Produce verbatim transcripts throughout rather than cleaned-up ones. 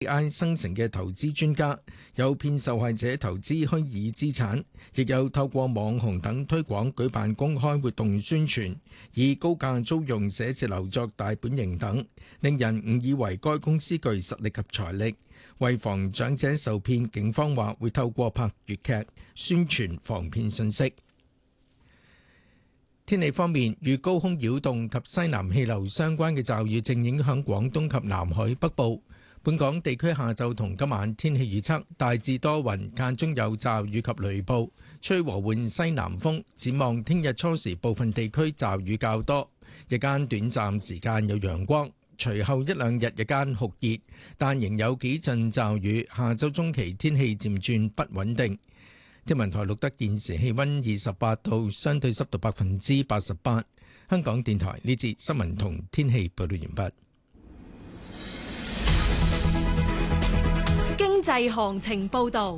A I 生成嘅投資專家，有騙受害者投資虛擬資產，亦有透過網紅等推廣舉辦公開活動宣傳，以高價租用寫字樓作大本營等，令人誤以為該公司具實力及財力。為防長者受騙，警方話會透過拍粵劇宣傳防騙信息。天氣方面，與高空擾動及西南氣流相關嘅驟雨正影響廣東及南海北部。本港地區下晝同今晚天氣預測大致多雲，間中有驟雨及雷暴，吹和緩西南風。展望聽日初時部分地區驟雨較多，日間短暫時間有陽光，隨後一兩日日間酷熱，但仍有幾陣驟雨。下週中期天氣漸轉不穩定。天文台錄得現時氣溫二十八度，相對濕度百分之八十八。香港電台呢節新聞同天氣報道完畢。 經濟行情報道，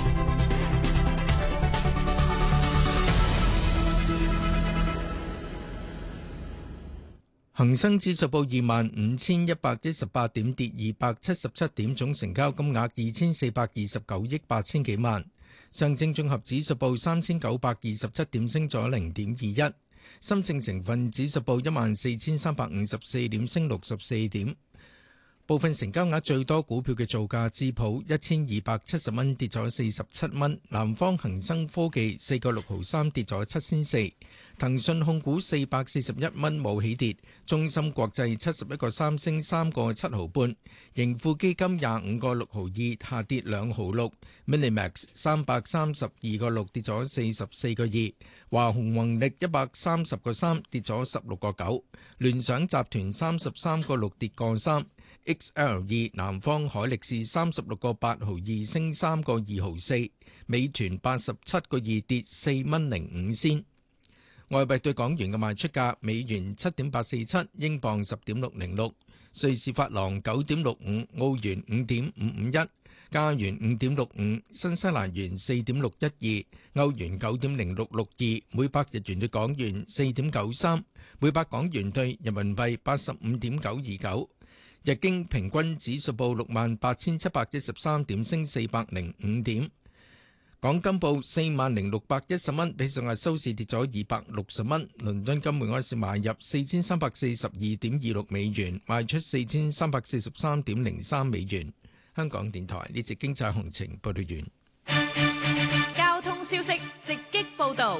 恒生指數報二萬五千一百一十八點，跌二百七十七點，總成交金額二千四百二十九億八千幾萬。上證綜合指數報三千九百二十七點，升咗零點二一。深證成分指數報一萬四千三百五十四點，升六十四點。部分成交額最多股票嘅造價：智普一千二百七十蚊，跌咗四十七蚊；南方恒生科技四個六毫三，跌咗七仙四；騰訊控股四百四十一蚊，冇起跌；中芯國際七十一個三，升三個七毫半；盈富基金廿五個六毫二，下跌兩毫六；Minimax 三百三十二個六，跌咗四十四個二；華虹宏力一百三十個三，跌咗十六個九；聯想集團三十三個六，跌個三。X L 二南方海力士三十六個八毫二，升三個二毫四，美團八十七個二，跌四蚊零五仙。外幣對港元嘅賣出價：美元七點八四七，英鎊十點六零六，瑞士法郎九點六五，澳元五點五五一，加元五點六五，新西蘭元四點六一二，歐元九點零六六二，每百日元對港元四點九三，每百港元對人民幣八十五點九二九。日經平均指數報六萬八千七百一十三點，升四百零五點。港金報四萬零六百一十蚊，比上日收市跌咗二百六十蚊。倫敦金每盎司買入四千三百四十二點二六美元，賣出四千三百四十三點零三美元。香港電台呢節經濟行情報道完。 交通消息直擊報道。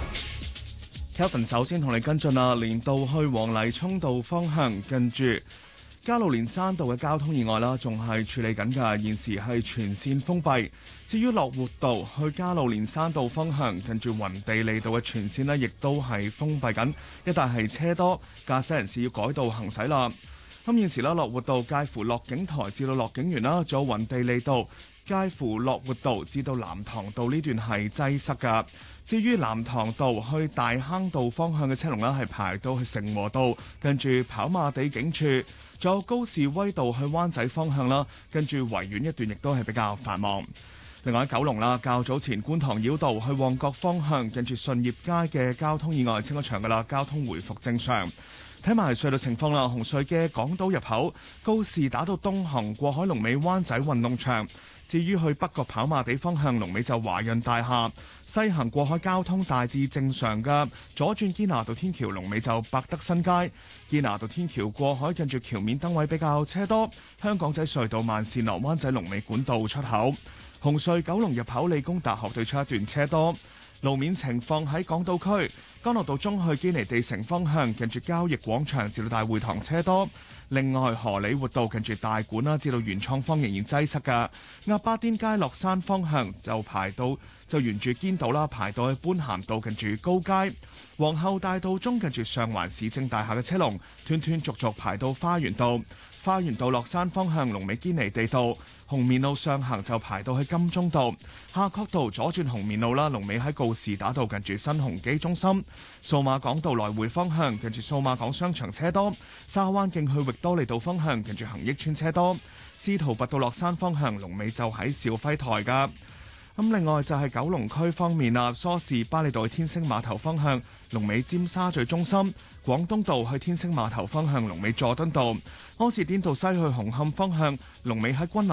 Kevin 首先同你跟進啊，連道去黃泥涌道方向近住加路連山道嘅交通意外啦，仲係處理緊㗎，現時係全線封閉。至於樂活道去加路連山道方向，近住雲地利道嘅全線呢，亦都係封閉緊，一帶係車多，駕駛人士要改道行駛啦。咁現時啦，樂活道介乎樂景台至到樂景園啦，仲有雲地利道介乎樂活道至到南塘道呢段係擠塞㗎。至於南塘道去大坑道方向嘅車龍呢，係排到去成和道，跟住跑馬地警署，仲有高士威道去灣仔方向啦，跟住維園一段亦都係比較繁忙。另外喺九龍啦，較早前觀塘繞道去旺角方向，跟住順業街嘅交通意外清咗場㗎啦，交通回復正常。睇埋隧道情況啦，紅隧嘅港島入口告士打道東行過海龍尾灣仔運動場。至於去北角跑馬地方向，龍尾就華潤大廈；西行過海交通大致正常㗎，左轉堅拿道天橋龍尾就百德新街；堅拿道天橋過海近住橋面燈位比較車多。香港仔隧道慢線落灣仔龍尾管道出口，紅隧九龍入口理工大學對出一段車多。路面情況喺港島區，干諾道中去堅尼地城方向，近住交易廣場至到大會堂車多。另外，荷里活道近住大館啦，至到元創方仍然擠塞㗎。鴨巴甸街落山方向就排到就沿住堅道啦，排到去般咸道近住高街。皇后大道中近住上環市政大廈嘅車龍，斷斷續續排到花園道。花園道落山方向，龍尾堅尼地道。紅棉路上行就排到去金鐘道，夏慤道左轉紅棉路啦，龍尾喺告士打道近住新鴻基中心。數碼港道來回方向近住數碼港商場車多，沙灣徑去域多利道方向近住恒益邨車多。司徒拔道落山方向龍尾就喺肇輝台噶。咁另外就係九龍區方面啊，梳士巴利道去天星碼頭方向龍尾尖沙咀中心，廣東道去天星碼頭方向龍尾佐敦道，柯士甸道西去紅磡方向龍尾喺君立